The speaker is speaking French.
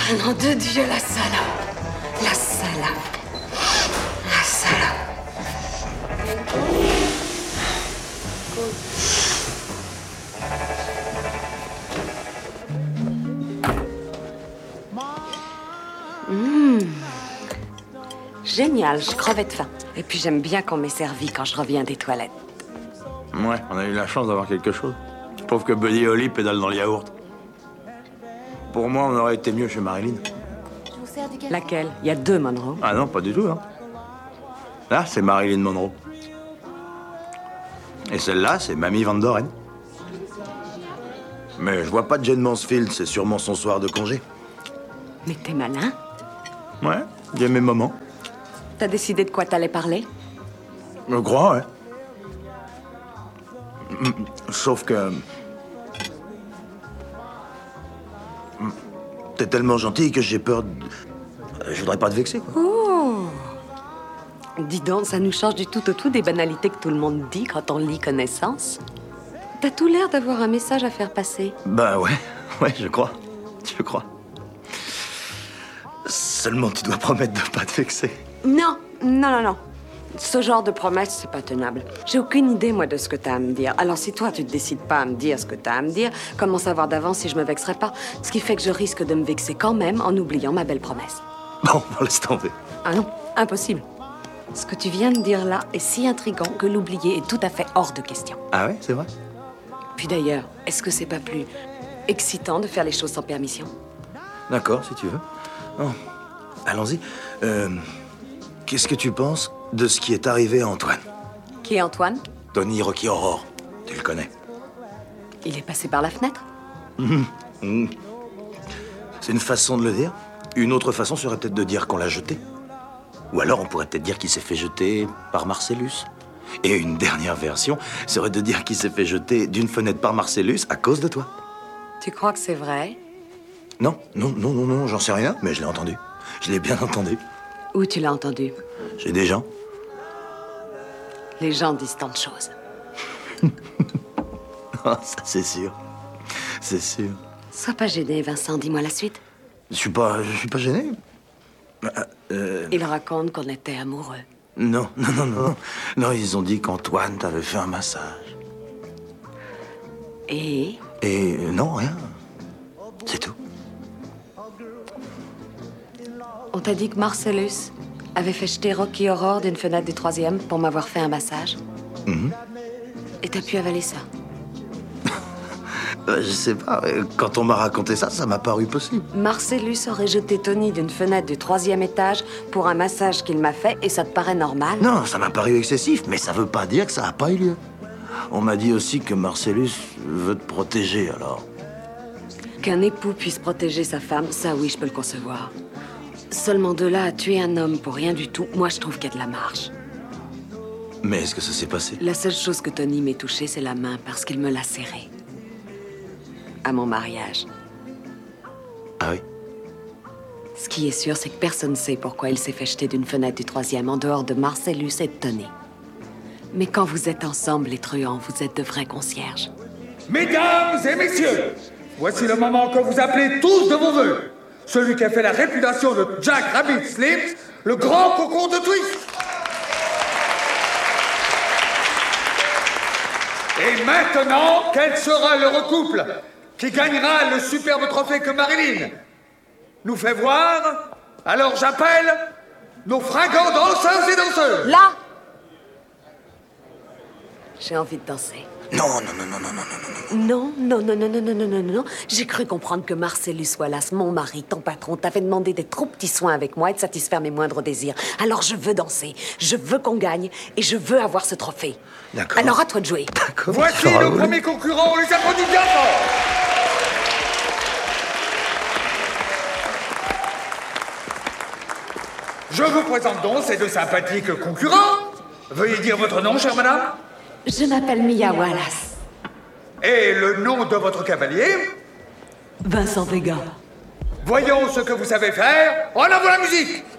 Nom de Dieu, la salope. La salope. La salope. Génial, je crevais de faim. Et puis j'aime bien qu'on m'ait servi quand je reviens des toilettes. Ouais, on a eu la chance d'avoir quelque chose. Je trouve que Buddy Holly pédale dans le yaourt. Pour moi, on aurait été mieux chez Marilyn. Laquelle? Il y a 2 Monroe. Ah non, pas du tout, hein. Là, c'est Marilyn Monroe. Et celle-là, c'est Mamie Van Doren. Mais je vois pas de Jane Mansfield, c'est sûrement son soir de congé. Mais t'es malin. Ouais, il y a mes moments. T'as décidé de quoi t'allais parler? Je crois, ouais. Sauf que... T'es tellement gentil que j'ai peur de... Je voudrais pas te vexer, quoi. Oh! Dis donc, ça nous change du tout au tout des banalités que tout le monde dit quand on lit Connaissance. T'as tout l'air d'avoir un message à faire passer. Bah ouais, je crois. Seulement, tu dois promettre de pas te vexer. Non. Ce genre de promesse, c'est pas tenable. J'ai aucune idée, moi, de ce que t'as à me dire. Alors, si toi, tu te décides pas à me dire ce que t'as à me dire, comment savoir d'avance si je me vexerai pas? Ce qui fait que je risque de me vexer quand même en oubliant ma belle promesse. Bon, laisse tomber. Ah non, impossible. Ce que tu viens de dire là est si intriguant que l'oublier est tout à fait hors de question. Ah ouais, c'est vrai? Puis d'ailleurs, est-ce que c'est pas plus excitant de faire les choses sans permission? D'accord, si tu veux. Oh, allons-y. Qu'est-ce que tu penses de ce qui est arrivé à Antoine? Qui est Antoine? Tony Rocky Horror. Tu le connais? Il est passé par la fenêtre? C'est une façon de le dire. Une autre façon serait peut-être de dire qu'on l'a jeté. Ou alors on pourrait peut-être dire qu'il s'est fait jeter par Marcellus. Et une dernière version serait de dire qu'il s'est fait jeter d'une fenêtre par Marcellus à cause de toi. Tu crois que c'est vrai? Non, j'en sais rien, mais je l'ai entendu. Je l'ai bien entendu. Où tu l'as entendu? J'ai des gens. Les gens disent tant de choses. Oh, ça, c'est sûr. C'est sûr. Sois pas gêné, Vincent, dis-moi la suite. Je suis pas gêné. Il raconte qu'on était amoureux. Non, ils ont dit qu'Antoine t'avait fait un massage. Et non, rien. C'est tout. On t'a dit que Marcellus avait fait jeter Rocky Horror d'une fenêtre du 3e pour m'avoir fait un massage. Et t'as pu avaler ça? Je sais pas. Quand on m'a raconté ça, ça m'a paru possible. Marcellus aurait jeté Tony d'une fenêtre du 3e étage pour un massage qu'il m'a fait et ça te paraît normal? Non, ça m'a paru excessif, mais ça veut pas dire que ça a pas eu lieu. On m'a dit aussi que Marcellus veut te protéger, alors. Qu'un époux puisse protéger sa femme, ça oui, je peux le concevoir. Seulement de là à tuer un homme pour rien du tout, moi je trouve qu'il y a de la marge. Mais est-ce que ça s'est passé? La seule chose que Tony m'ait touchée, c'est la main parce qu'il me l'a serrée. À mon mariage. Ah oui? Ce qui est sûr, c'est que personne ne sait pourquoi il s'est fait jeter d'une fenêtre du 3e en dehors de Marcellus et de Tony. Mais quand vous êtes ensemble, les truands, vous êtes de vrais concierges. Mesdames et messieurs, voici le moment que vous appelez tous de vos voeux. Celui qui a fait la réputation de Jack Rabbit Slims, le grand concours de twist. Et maintenant, quel sera le couple qui gagnera le superbe trophée que Marilyn nous fait voir? Alors j'appelle nos fringants danseurs et danseuses. Là! J'ai envie de danser. Non. Non. J'ai cru comprendre que Marcellus Wallace, mon mari, ton patron, t'avait demandé des trop petits soins avec moi et de satisfaire mes moindres désirs. Alors je veux danser, je veux qu'on gagne et je veux avoir ce trophée. D'accord. Alors à toi de jouer. D'accord. Voici nos premiers concurrents, on les applaudit bien fort. Je vous présente donc ces deux sympathiques concurrents. Veuillez dire votre nom, chère madame. Je m'appelle Mia Wallace. Et le nom de votre cavalier? Vincent Vega. Voyons ce que vous savez faire. En avant la musique!